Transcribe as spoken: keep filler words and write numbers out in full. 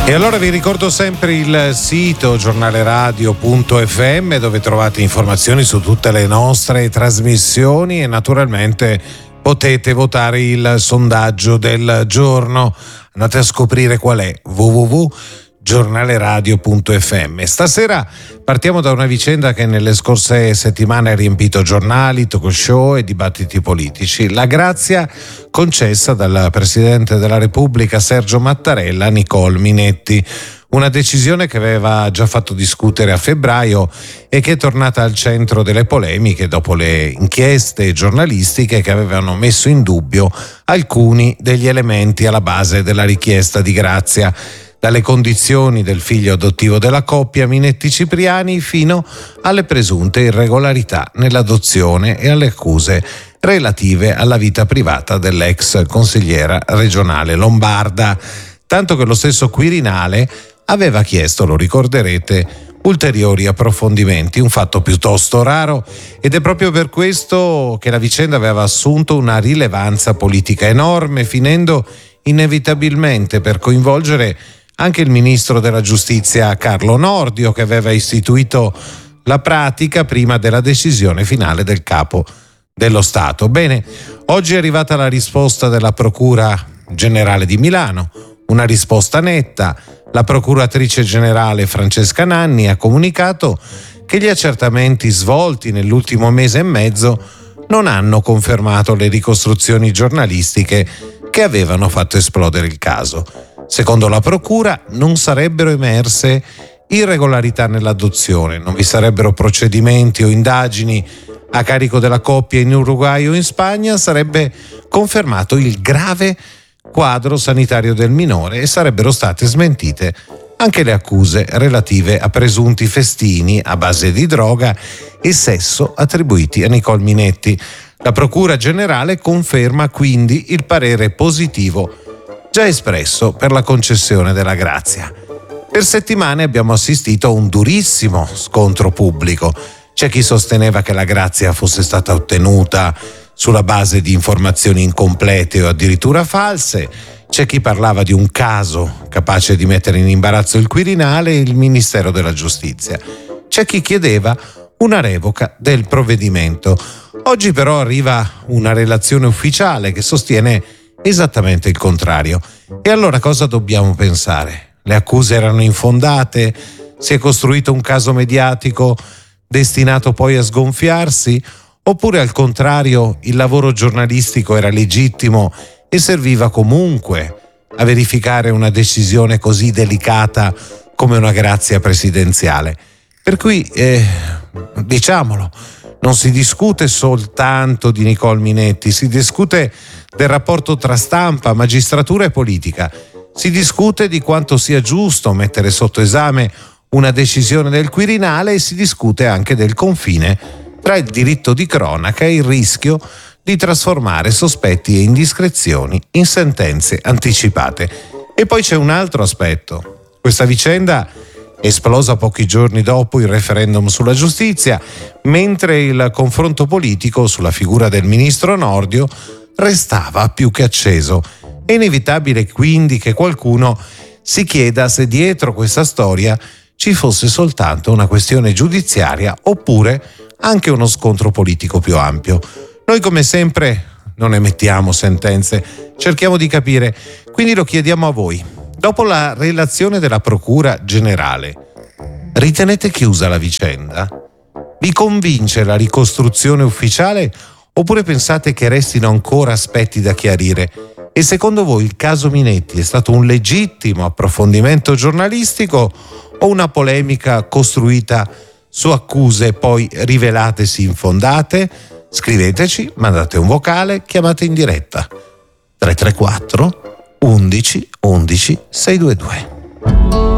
E allora vi ricordo sempre il sito giornaleradio punto effe emme, dove trovate informazioni su tutte le nostre trasmissioni e naturalmente potete votare il sondaggio del giorno. Andate a scoprire qual è: w w w punto giornaleradio punto effe emme. Stasera partiamo da una vicenda che nelle scorse settimane ha riempito giornali, talk show e dibattiti politici: la grazia concessa dal Presidente della Repubblica Sergio Mattarella a Nicole Minetti. Una decisione che aveva già fatto discutere a febbraio e che è tornata al centro delle polemiche dopo le inchieste giornalistiche che avevano messo in dubbio alcuni degli elementi alla base della richiesta di grazia, dalle condizioni del figlio adottivo della coppia Minetti-Cipriani fino alle presunte irregolarità nell'adozione e alle accuse relative alla vita privata dell'ex consigliera regionale lombarda, tanto che lo stesso Quirinale aveva chiesto, lo ricorderete, ulteriori approfondimenti, un fatto piuttosto raro, ed è proprio per questo che la vicenda aveva assunto una rilevanza politica enorme, finendo inevitabilmente per coinvolgere anche il ministro della giustizia Carlo Nordio, che aveva istituito la pratica prima della decisione finale del capo dello Stato. Bene, oggi è arrivata la risposta della Procura Generale di Milano, una risposta netta. La procuratrice generale Francesca Nanni ha comunicato che gli accertamenti svolti nell'ultimo mese e mezzo non hanno confermato le ricostruzioni giornalistiche che avevano fatto esplodere il caso. Secondo la procura non sarebbero emerse irregolarità nell'adozione, non vi sarebbero procedimenti o indagini a carico della coppia in Uruguay o in Spagna, sarebbe confermato il grave quadro sanitario del minore e sarebbero state smentite anche le accuse relative a presunti festini a base di droga e sesso attribuiti a Nicole Minetti. La Procura Generale conferma quindi il parere positivo già espresso per la concessione della grazia. Per settimane abbiamo assistito a un durissimo scontro pubblico. C'è chi sosteneva che la grazia fosse stata ottenuta sulla base di informazioni incomplete o addirittura false. C'è chi parlava di un caso capace di mettere in imbarazzo il Quirinale e il Ministero della Giustizia. C'è chi chiedeva una revoca del provvedimento. Oggi però arriva una relazione ufficiale che sostiene esattamente il contrario. E allora cosa dobbiamo pensare? Le accuse erano infondate? Si è costruito un caso mediatico destinato poi a sgonfiarsi? Oppure al contrario il lavoro giornalistico era legittimo e serviva comunque a verificare una decisione così delicata come una grazia presidenziale? Per cui, eh, diciamolo, non si discute soltanto di Nicole Minetti, si discute del rapporto tra stampa, magistratura e politica. Si discute di quanto sia giusto mettere sotto esame una decisione del Quirinale e si discute anche del confine tra il diritto di cronaca e il rischio di trasformare sospetti e indiscrezioni in sentenze anticipate. E poi c'è un altro aspetto. Questa vicenda è esplosa pochi giorni dopo il referendum sulla giustizia, mentre il confronto politico sulla figura del ministro Nordio restava più che acceso. È inevitabile quindi che qualcuno si chieda se dietro questa storia ci fosse soltanto una questione giudiziaria oppure anche uno scontro politico più ampio. Noi come sempre non emettiamo sentenze, cerchiamo di capire, quindi lo chiediamo a voi. Dopo la relazione della Procura Generale, ritenete chiusa la vicenda? Vi convince la ricostruzione ufficiale oppure pensate che restino ancora aspetti da chiarire? E secondo voi il caso Minetti è stato un legittimo approfondimento giornalistico o una polemica costruita su accuse poi rivelatesi infondate? Scriveteci, mandate un vocale, chiamate in diretta tre tre quattro undici undici sei due due.